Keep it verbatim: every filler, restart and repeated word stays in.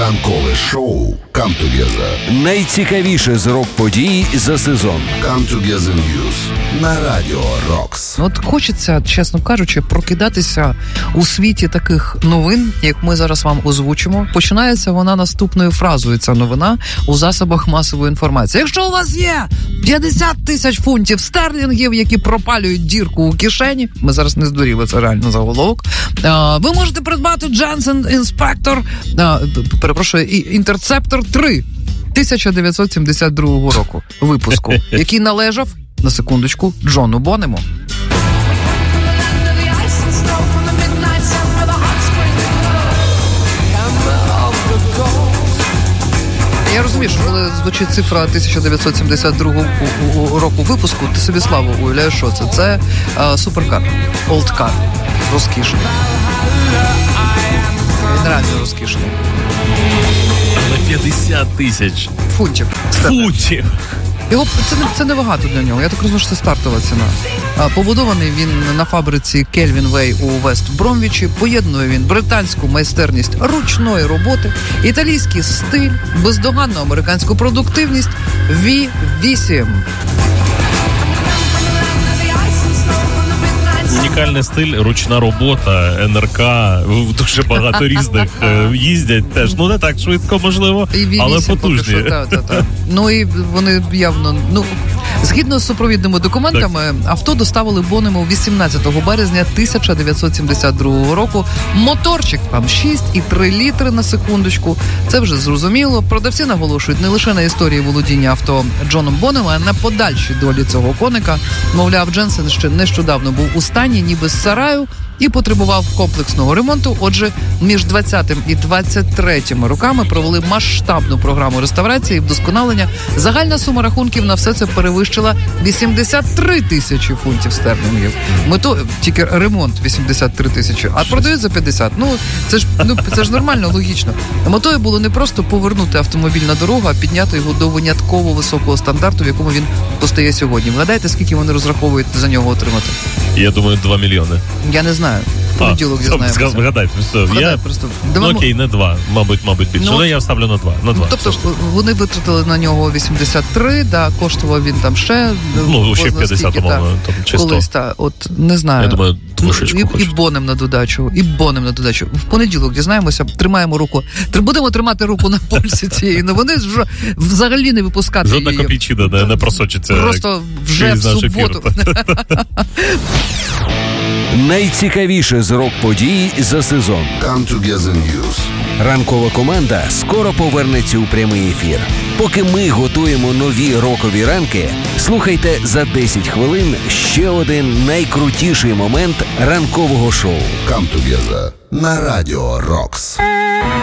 Ранкове шоу Come Together. Найцікавіше з рок-подій за сезон. Come Together News на Радіо Рокс. От хочеться, чесно кажучи, прокидатися у світі таких новин, як ми зараз вам озвучимо. Починається вона наступною фразою, ця новина, у засобах масової інформації. Якщо у вас є п'ятдесят тисяч фунтів стерлінгів, які пропалюють дірку у кишені, ми зараз не здуріли, це реально заголовок, ви можете придбати Jensen Inspector, перепрошую, Interceptor три тисяча дев'ятсот сімдесят другого року випуску, який належав, на секундочку, Джону Бонему. Я розумію, що коли звучить цифра тисяча дев'ятсот сімдесят другого року випуску, ти собі славу уявляєш, що це? Це а, суперкар, олдкар, розкішний. Він реально розкішний. Але п'ятдесят тисяч фунтів. Фунтів. Його це не це не багато для нього. Я так розумію, що це стартова ціна. А, побудований він на фабриці Кельвін Вей у Вест-Бромвічі. Поєднує він британську майстерність ручної роботи, італійський стиль, бездоганну американську продуктивність. ві вісім. Унікальний стиль, ручна робота, ен ер ка, дуже багато різних їздять теж. Ну, не так швидко, можливо, але потужні. Що, та, та, та. Ну, і вони явно, ну, згідно з супровідними документами, так. Авто доставили Бонему вісімнадцятого березня тисяча дев'ятсот сімдесят другого року. Моторчик там шість і три літри на секундочку. Це вже зрозуміло. Продавці наголошують не лише на історії володіння авто Джоном Бонем, а на подальшій долі цього коника. Мовляв, Дженсен ще нещодавно був у стані ніби з сараю і потребував комплексного ремонту. Отже, між двадцятим і двадцять третім роками провели масштабну програму реставрації і вдосконалення. Загальна сума рахунків на все це перевищила вісімдесят три тисячі фунтів стерлінгів. Мето тільки ремонт вісімдесят три тисячі, а продають за п'ятдесят. Ну, це ж ну це ж нормально, логічно. Метою було не просто повернути автомобіль на дорогу, а підняти його до винятково високого стандарту, в якому він постає сьогодні. Вгадайте, скільки вони розраховують за нього отримати? Я думаю, два мільйони. Я не знаю. В понеділок дізнаємося. Вгадайте, я просто. Ну, окей, не два, мабуть, мабуть, більше. Ну, але я ставлю на два. На два. Тобто вони витратили на нього вісімдесят три, да, коштував він там ще. Ну, ще п'ятдесят, умовно, там, чи сто. Колись, та, от, не знаю. Я думаю, двушечку і, і Бонем на додачу, і Бонем на додачу. В понеділок дізнаємося, тримаємо руку. Будемо тримати руку на пульсі цієї новини, вже взагалі не випускати жодна її. копійчина не, не просочиться. Просто вже в суботу. Найцікавіше з рок-подій за сезон. Come Together News. Ранкова команда скоро повернеться у прямий ефір. Поки ми готуємо нові рокові ранки, слухайте за десять хвилин ще один найкрутіший момент ранкового шоу. Come Together на Радіо Рокс.